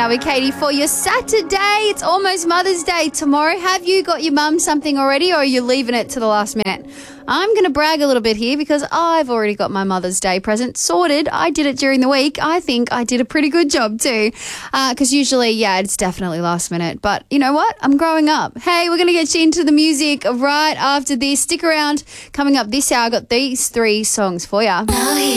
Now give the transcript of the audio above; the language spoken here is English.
are we, Katie, for your Saturday. It's almost Mother's Day tomorrow. Have you got your mum something already, or are you leaving it to the last minute? I'm going to brag a little bit here because I've already got my Mother's Day present sorted. I did it during the week. I think I did a pretty good job too, because usually, it's definitely last minute. But you know what? I'm growing up. Hey, we're going to get you into the music right after this. Stick around. Coming up this hour, I got these 3 songs for you.